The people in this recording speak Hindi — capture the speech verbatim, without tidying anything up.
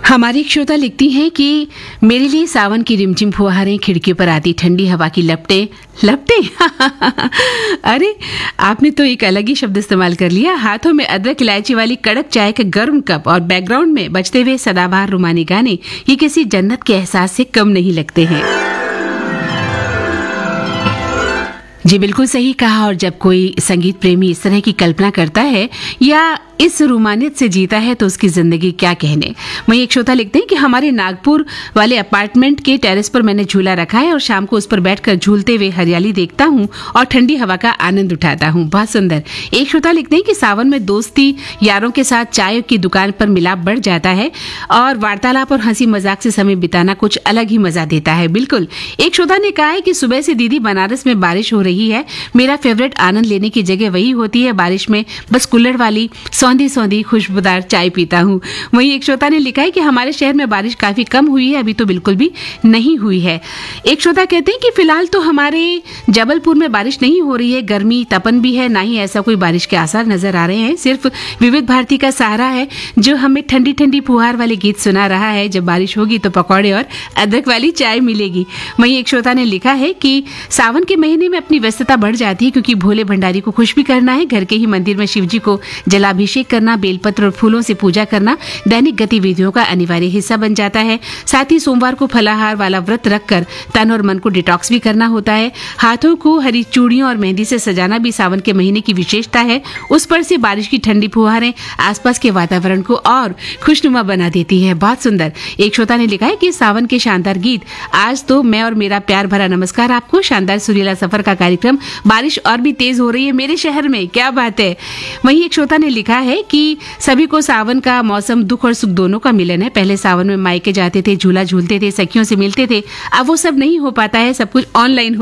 हमारी एक श्रोता लिखती हैं कि मेरे लिए सावन की रिमझिम फुहारें, खिड़की पर आती ठंडी हवा की लपटें लपटें अरे आपने तो एक अलग ही शब्द इस्तेमाल कर लिया। हाथों में अदरक इलायची वाली कड़क चाय का गर्म कप और बैकग्राउंड में बजते हुए सदाबहार रुमानी गाने, ये किसी जन्नत के एहसास से कम नहीं लगते हैं। जी बिल्कुल सही कहा। और जब कोई संगीत प्रेमी इस तरह की कल्पना करता है या इस रोमानियत से जीता है तो उसकी जिंदगी क्या कहने। वहीं एक श्रोता लिखते हैं कि हमारे नागपुर वाले अपार्टमेंट के टेरेस पर मैंने झूला रखा है और शाम को उस पर बैठकर झूलते हुए हरियाली देखता हूँ और ठंडी हवा का आनंद उठाता हूँ। बहुत सुंदर। एक श्रोता लिखते हैं कि सावन में दोस्ती यारों के साथ चाय की दुकान पर मिलाप बढ़ जाता है और वार्तालाप और हंसी मजाक से समय बिताना कुछ अलग ही मजा देता है। बिल्कुल। एक श्रोता ने कहा है कि सुबह से दीदी बनारस में बारिश हो रही है, मेरा फेवरेट आनंद लेने की जगह वही होती है, बारिश में बस कुल्हड़ वाली सौंधी सौंधी खुशबूदार चाय पीता हूँ। वहीं एक श्रोता ने लिखा है कि हमारे शहर में बारिश काफी कम हुई है, अभी तो बिल्कुल भी नहीं हुई है। एक श्रोता कहते हैं कि फिलहाल तो हमारे जबलपुर में बारिश नहीं हो रही है, गर्मी तपन भी है, ना ही ऐसा कोई बारिश के आसार नजर आ रहे हैं। सिर्फ विविध भारती का सहारा है जो हमें ठंडी ठंडी फुहार वाले गीत सुना रहा है। जब बारिश होगी तो पकौड़े और अदरक वाली चाय मिलेगी। वहीं एक श्रोता ने लिखा है कि सावन के महीने में अपनी व्यस्तता बढ़ जाती है क्योंकि भोले भंडारी को खुश भी करना है, घर के ही मंदिर में शिव जी को जलाभिषेक करना, बेलपत्र और फूलों से पूजा करना दैनिक गतिविधियों का अनिवार्य हिस्सा बन जाता है। साथ ही सोमवार को फलाहार वाला व्रत रखकर तन और मन को डिटॉक्स भी करना होता है। हाथों को हरी चूड़ियों और मेहंदी से सजाना भी सावन के महीने की विशेषता है। उस पर से बारिश की ठंडी फुहारें आसपास के वातावरण को और खुशनुमा बना देती है। बहुत सुंदर। एक श्रोता ने लिखा है कि सावन के शानदार गीत, आज तो मैं और मेरा प्यार भरा नमस्कार आपको, शानदार सुरीला सफर का कार्यक्रम, बारिश और भी तेज हो रही है मेरे शहर में, क्या बात है। वहीं एक श्रोता ने लिखा है कि सभी को सावन का मौसम दुख और सुख दोनों का मिलन है। पहले सावन में मायके जाते थे, झूला झूलते थे, सखियों से मिलते थे, अब वो सब नहीं हो पाता है, सब कुछ ऑनलाइन